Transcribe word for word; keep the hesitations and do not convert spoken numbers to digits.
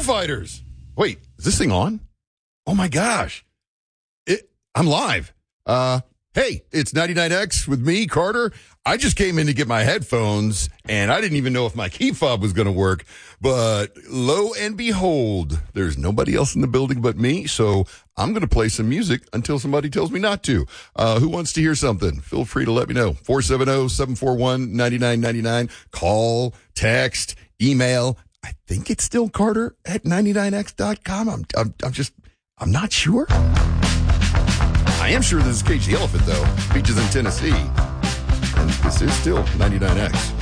Fighters. Wait, is this thing on? Oh my gosh. It, I'm live. Uh, hey, it's ninety-nine X with me, Carter. I just came in to get my headphones, and I didn't even know if my key fob was going to work. But lo and behold, there's nobody else in the building but me, so I'm going to play some music until somebody tells me not to. Uh, who wants to hear something? Feel free to let me know. four seven zero, seven four one, nine nine nine nine. Call, text, email. I think it's still Carter at ninety-nine x dot com. I'm, I'm, I'm just, I'm not sure. I am sure this is Cage the Elephant, though. Beaches in Tennessee. And this is still ninety-nine X.